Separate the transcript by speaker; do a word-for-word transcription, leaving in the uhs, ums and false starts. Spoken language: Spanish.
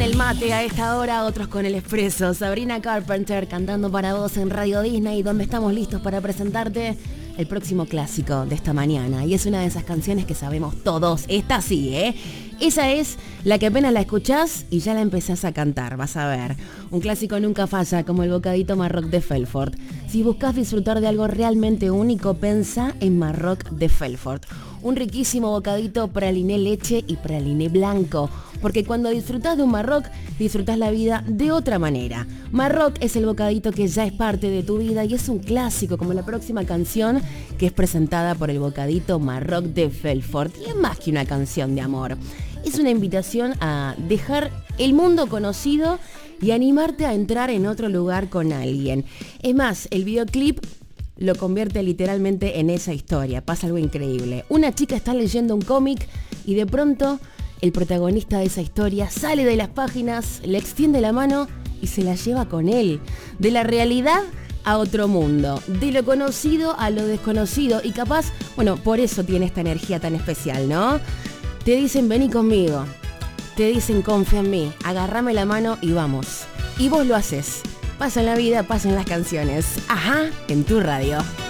Speaker 1: el mate a esta hora, otros con el espresso. Sabrina Carpenter cantando para vos en Radio Disney, donde estamos listos para presentarte el próximo clásico de esta mañana. Y es una de esas canciones que sabemos todos. Esta sí, ¿eh? Esa es la que apenas la escuchás y ya la empezás a cantar, vas a ver. Un clásico nunca falla, como el bocadito Marroc de Felfort. Si buscas disfrutar de algo realmente único, pensá en Marroc de Felfort. Un riquísimo bocadito praliné leche y praliné blanco. Porque cuando disfrutás de un Marroc, disfrutás la vida de otra manera. Marroc es el bocadito que ya es parte de tu vida y es un clásico, como la próxima canción que es presentada por el bocadito Marroc de Felfort. Y es más que una canción de amor. Es una invitación a dejar el mundo conocido y animarte a entrar en otro lugar con alguien. Es más, el videoclip lo convierte literalmente en esa historia. Pasa algo increíble. Una chica está leyendo un cómic y de pronto el protagonista de esa historia sale de las páginas, le extiende la mano y se la lleva con él. De la realidad a otro mundo, de lo conocido a lo desconocido. Y capaz, bueno, por eso tiene esta energía tan especial, ¿no? Te dicen, vení conmigo. Te dicen, confía en mí. Agarrame la mano y vamos. Y vos lo haces. Pasa en la vida, pasa en las canciones. Ajá, en tu radio.